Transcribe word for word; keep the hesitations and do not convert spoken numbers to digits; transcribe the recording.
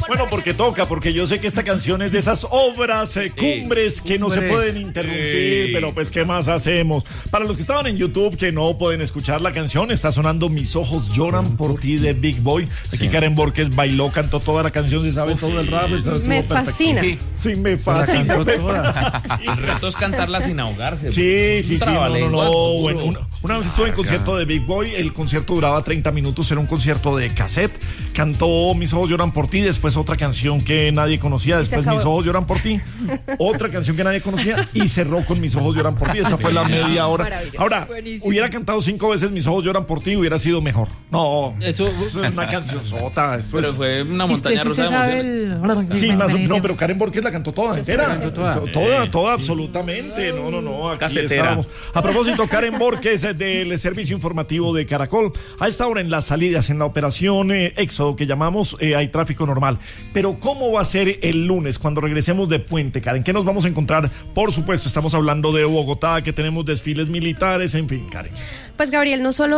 Bueno, porque toca, porque yo sé que esta canción es de esas obras eh, cumbres que no se pueden interrumpir, pero pues ¿qué más hacemos? Para los que estaban en YouTube que no pueden escuchar la canción, está sonando Mis ojos lloran por ti de Big Boy. Aquí sí. Karen Borges bailó, cantó toda la canción, se sabe Uf, todo el rap. Me fascina. Sí, sí, me fascina. O sea, el reto es cantarla sin ahogarse. Sí, sí, sí, no, no, no. Bueno, una, una vez estuve en Marca. concierto de Big Boy, el concierto duraba treinta minutos, era un concierto de cassette, cantó Mis ojos lloran por ti, después otra canción que nadie conocía, después Mis ojos lloran por ti, otra canción que nadie conocía y cerró con Mis ojos lloran por ti, esa fue la media hora. Ahora, buenísimo. Hubiera cantado cinco veces Mis ojos lloran por ti, hubiera sido mejor. No, eso es una canción sota. Pero es... fue una montaña rusa de emociones. El... Sí, más, no, pero Karen Borges la cantó toda entera. Toda, toda, toda absolutamente. No, no, no, aquí Casetera. Estábamos. A propósito, Karen Borges del Servicio Informativo de Caracol. A esta hora en las salidas, en la operación eh, Éxodo que llamamos, eh, hay tráfico normal. Pero ¿cómo va a ser el lunes cuando regresemos de Puente, Karen? ¿Qué nos vamos a encontrar? Por supuesto, estamos hablando de Bogotá, que tenemos desfiles militares, en fin, Karen. Pues Gabriel, no solo